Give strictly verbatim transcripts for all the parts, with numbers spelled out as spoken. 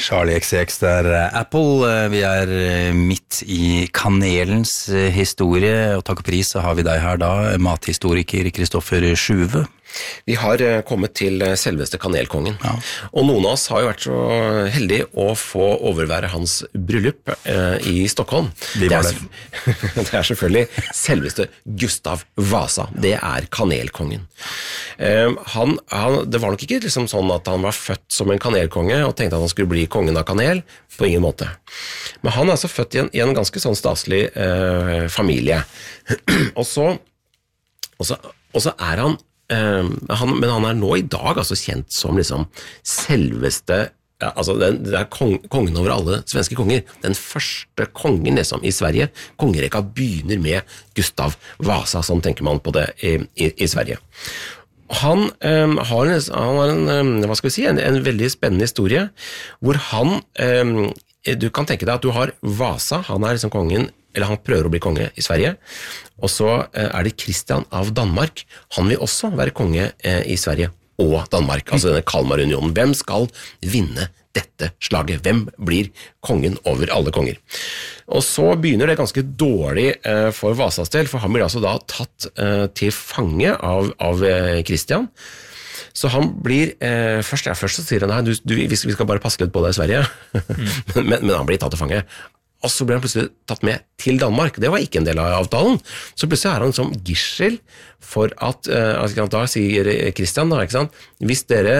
Charlie X C X, det er Apple. Vi er midt i kanelens historie, og takk og pris så har vi deg her da, mathistoriker Kristoffer Sjuve. Vi har kommet til selveste kanelkongen, ja. Og noen av oss har jo vært så heldige å få overvære hans bryllup eh, i Stockholm. Vi var det, er, det er selvfølgelig selveste Gustav Vasa, det er kanelkongen. Eh, han, han, det var nok ikke liksom sånn at han var født som en kanelkonge og tenkte at han skulle bli kongen av kanel, på ingen måte. Men han er altså født i en, i en ganske sånn staselig eh, familie. og, så, og, så, og så er han Uh, han, men han er nå i dag altså kjent som liksom selveste, ja, altså det, det er kong, kongen over alle svenske konger, den første kongen liksom i Sverige. Kongerekka begynner med Gustav Vasa, sånn tenker man på det i, i, i Sverige. Han, um, har, han har en, um, hva skal vi si, en, en veldig spennende historie, hvor han, um, du kan tenke deg at du har Vasa, han er liksom kongen, eller han prøver å bli konge i Sverige, og så er det Kristian av Danmark. Han vil også være konge i Sverige og Danmark, altså denne Kalmarunionen. Hvem skal vinne dette slaget? Hvem blir kongen over alle konger? Og så begynner det ganske dårlig for Vasas del, for han blir altså da tatt til fange av, av Kristian. Så han blir, eh, først, ja, først så sier han, nei, du, du, vi skal bare passe litt på deg i Sverige, mm. men, men han blir tatt til fange. Og så ble han plutselig tatt med til Danmark. Det var ikke en del av avtalen. Så plutselig er han som gissel for at, uh, da sier Kristian da, ikke sant? Hvis dere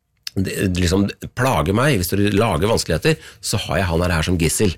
liksom plager meg, hvis dere lager vanskeligheter, så har jeg han her som gissel.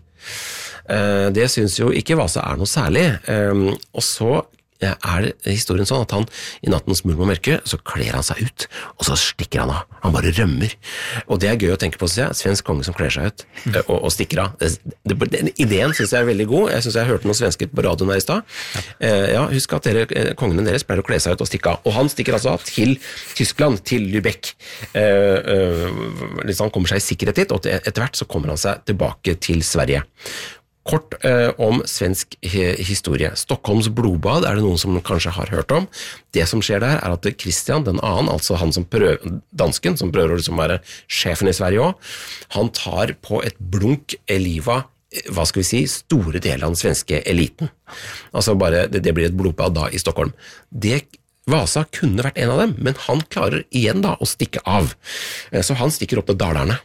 Uh, det synes jo ikke Vasa er noe særlig. Um, og så er historien sånn at han i nattens mulm og mørke så kler han seg ut og så stikker han av, han bare rømmer, og det er gøy å tenke på, så jeg, svensk konge som kler seg ut og, og stikker av. Det, det, den ideen synes jeg er veldig god. Jeg synes jeg hørte noen svensker på radioen her i sted. eh, ja, husk at dere, kongene deres pleier å kle seg ut og stikke av, og han stikker altså av til Tyskland, til Lübeck. eh, eh, liksom han kommer seg i sikkerhet dit, og etter hvert så kommer han seg tilbake til Sverige. Kort eh, om svensk he- historie. Stockholms blodbad er det noen som kanskje har hørt om. Det som skjer der er at Kristian, den annen, altså han som prøver, dansken, som prøver å liksom være sjefen i Sverige også, han tar på et blunk livet, hva skal vi si, store deler av den svenske eliten. Altså bare, det, det blir et blodbad da i Stockholm. Det Vasa kunne vært en av dem, men han klarer igjen da å stikke av. Eh, så han stikker opp til Dalarna.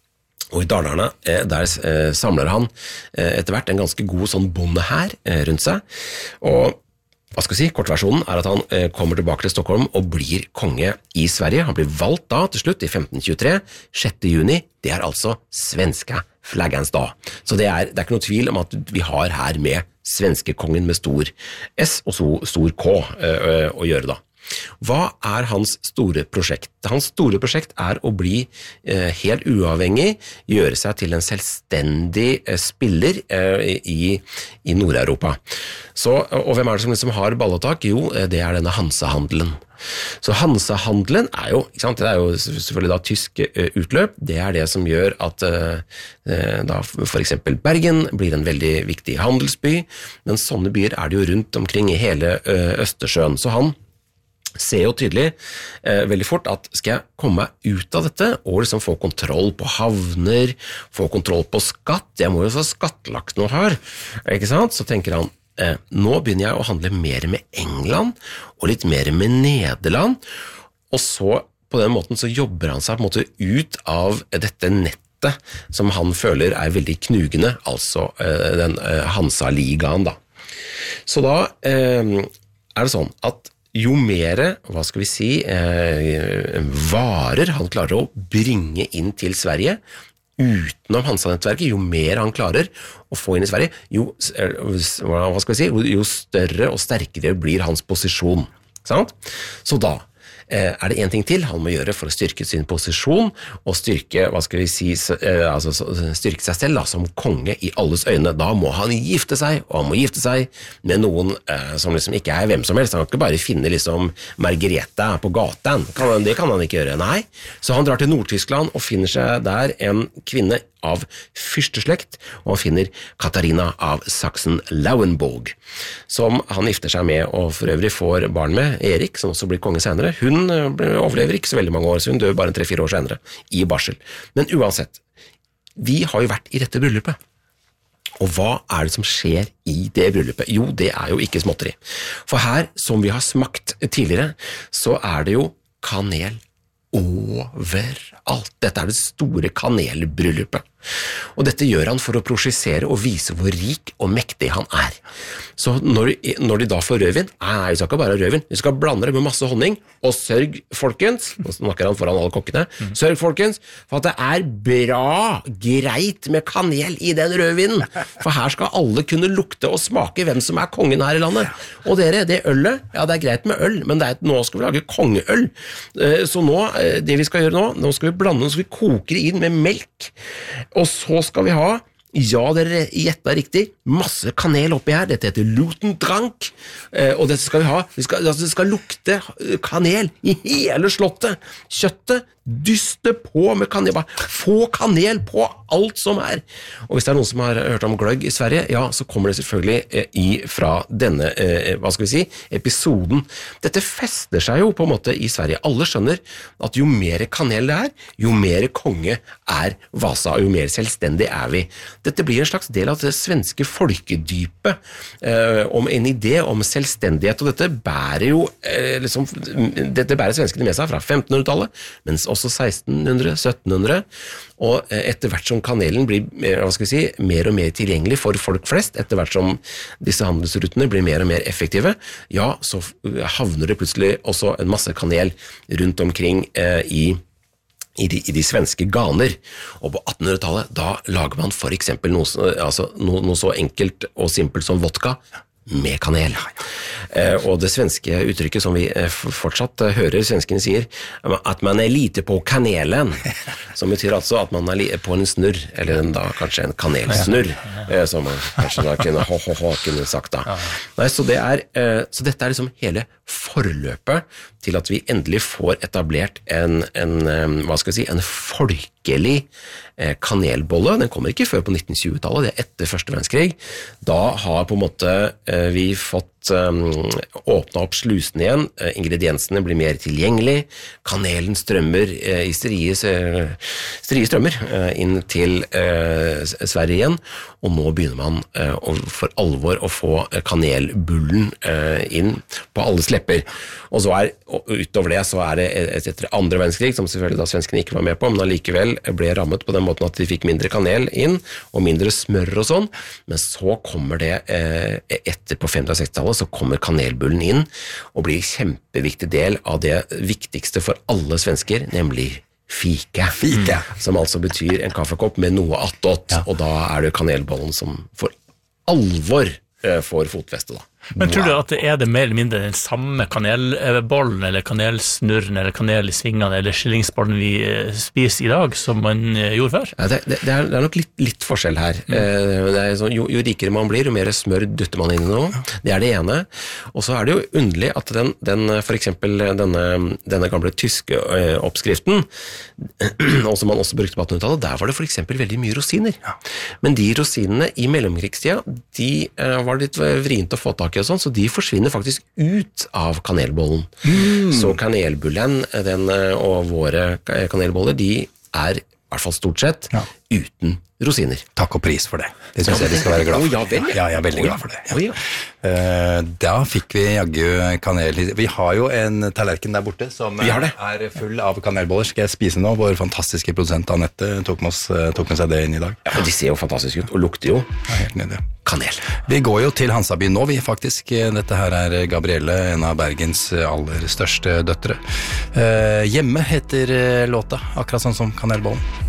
Og i Dalarna, der samler han etter hvert en ganske god sånn bonde her rundt seg, og hva skal jeg si, kortversjonen er at han kommer tilbake til Stockholm og blir konge i Sverige. Han blir valgt da til slutt i femten tjuetre, sjette juni, det er altså svenska flaggans dag. Så det er, det er ikke noe tvil om at vi har her med svenske kongen med stor S og så stor K å gjøre da. Hva er hans store prosjekt? Hans store prosjekt er å bli eh, helt uavhengig, gjøre seg til en selvstendig eh, spiller eh, i, i Nord-Europa. Så, og hvem er det som liksom har balletak? Jo, det er denne Hansa-handelen. Så Hansa-handelen er jo, ikke sant, det er jo selvfølgelig da tysk uh, utløp, det er det som gjør at uh, uh, da for eksempel Bergen blir en veldig viktig handelsby, men sånne byer er det jo rundt omkring i hele uh, Østersjøen. Så han ser jo tydelig eh, veldig fort at skal jeg komme meg ut av dette og liksom få kontroll på havner, få kontroll på skatt, jeg må jo få skattlagt noe her, ikke sant? Så tenker han, eh, nå begynner jeg å handle mer med England og litt mer med Nederland, og så på den måten så jobber han seg på en måte ut av dette nettet som han føler er veldig knugende, altså eh, den eh, Hansa-ligaen da. Så da eh, er det sånn at jo mere, hva skal vi si, eh, varer han klarer å bringe inn til Sverige, utenom Hansa-nettverket, jo mer han klarer å få inn i Sverige, jo, hva skal vi si, jo større og sterkere blir hans posisjon. Sant? Så da er det en ting til han må gjøre for å styrke sin posisjon og styrke, hva skal vi si, altså styrke seg selv da, som konge i alles øyne. Da må han gifte seg, og han må gifte seg med noen eh, som liksom ikke er hvem som helst. Han kan ikke bare finne liksom Margrethe på gaten. Kan, det kan han ikke gjøre, nei. Så han drar til Nord-Tyskland og finner seg der en kvinne av fyrsteslekt, og han finner Katarina av Sachsen-Lauenburg, som han gifter seg med og for øvrig får barn med, Erik, som også blir konge senere. Hun overlever ikke så veldig mange år, så hun dør bare tre-fire år senere i barsel. Men uansett, vi har jo vært i dette bryllupet. Og hva er det som skjer i det bryllupet? Jo, det er jo ikke småtteri. For her, som vi har smakt tidligere, så er det jo kanel overalt. Dette er det store kanelbryllupet. Og dette gjør han for å prosjisere og vise hvor rik og mektig han er. Så når, når de da får rødvin, nei, vi skal ikke bare ha rødvin, vi skal blande det med masse honning, og sørg, folkens, nå snakker han foran alle kokkene, sørg, folkens, for at det er bra, greit med kanel i den rødvinen, for her skal alle kunne lukte og smake hvem som er kongen her i landet. Og dere, det ølet, ja, det er greit med øl, men det er, nå skal vi lage kongeøl. Så nå, det vi skal gjøre nå, nå skal vi blande, nå skal vi koke det inn med melk, og så skal vi ha, ja, dere gjettet riktig, masse kanel oppi her, dette heter Lutendrank, og dette skal vi ha, det skal, altså det skal lukte kanel i hele slottet, kjøttet, dyste på med kanel, bare få kanel på alt som er. Og hvis det er noen som har hørt om gløgg i Sverige, ja, så kommer det selvfølgelig i fra denne, hva skal vi si, episoden. Dette fester seg jo på en måte i Sverige. Alle skjønner at jo mer kanel det er, jo mer konge er Vasa, og jo mer selvstendig er vi. Dette blir en slags del av det svenske folkedypet, eh, om en idé om selvstendighet, og dette bærer jo, eh, liksom, dette bærer svenskene med seg fra femtenhundretallet, mens også sekstenhundre, syttenhundre, og etter hvert som kanelen blir hva skal vi si, mer og mer tilgjengelig for folk flest, etter hvert som disse handelsrutene blir mer og mer effektive, ja, så havner det plutselig også en masse kanel rundt omkring eh, i I de, i de svenske ganer, og på attenhundretallet da lager man for eksempel noe, altså noe, noe så enkelt og simpelt som vodka med kanel. Eh, og det svenske uttrykket som vi eh, fortsatt eh, hører svenskene sier, at man er lite på kanelen, som betyr altså at man er li- på en snurr, eller en, da kanskje en kanelsnurr, eh, som man kanskje da kunne, ho, ho, ho, kunne sagt da. Nei, så, det er, eh, så dette er liksom hele forløpet til at vi endelig får etablert en, en hva skal jeg si, en folkelig eh, kanelbolle. Den kommer ikke før på nitten-tjue-tallet, det er etter første verdenskrig. Da har på en måte eh, vi fått um, åpnet opp slusen igjen, eh, ingrediensene blir mer tilgjengelig, kanelen strømmer eh, i strie, strie strømmer eh, inn til eh, Sverige igjen, og nå begynner man eh, for alvor å få kanelbullen eh, inn på alle slepper. Og så er, og utover det så er det etter andre verdenskrig, som selvfølgelig da svenskene ikke var med på, men allikevel ble rammet på den måten at de fikk mindre kanel inn, og mindre smør og sånn, men så kommer det eh, etter på femti- og seksti-tallet, så kommer kanelbullen inn, og blir en kjempeviktig del av det viktigste for alle svensker, nemlig fika, fika. Som altså betyr en kaffekopp med noe attåt, ja. Og da er det kanelbollen som for alvor eh, får fotfeste da. Men tror du at det er det mer eller mindre den samme kanelbollen, eller kanelsnurren, eller kanel i svingene, eller skillingsbollen vi spiser i dag, som man gjorde før? Ja, det, det, det, er, det er nok litt, litt forskjell her. Mm. Det er sånn, jo, jo rikere man blir, jo mer smør dytter man inn i noe. Det er det ene. Og så er det jo underlig at den, den for eksempel denne, denne gamle tyske oppskriften, og som man også brukte på attenhundretallet, der var det for eksempel veldig mye rosiner. Ja. Men de rosinene i mellomkrigstida, de var litt vrient å få tak i, og sånn, så de forsvinner faktisk ut av kanelbollen. Mm. Så kanelbullen den, og våre kanelboller, de er i hvert fall stort sett ja. Uten rosiner. Takk og pris for det. Det synes jeg de skal være glad for. Oh, ja, vel, ja. Ja, jeg er veldig oh, glad for det. Ja. Oh, ja. Uh, da fikk vi jaggu kanel. Vi har jo en tallerken der borte som er full av kanelboller. Skal jeg spise nå? Vår fantastiske produsent Annette tok med, oss, tok med seg det inn i dag. Ja, de ser jo fantastisk ut, og lukter jo ja, helt nede. Kanel. Vi går jo til Hansaby nå, vi faktisk. Dette her er Gabrielle, en av Bergens aller største døtre. Uh, hjemme heter låta, akkurat sånn som kanelbollen.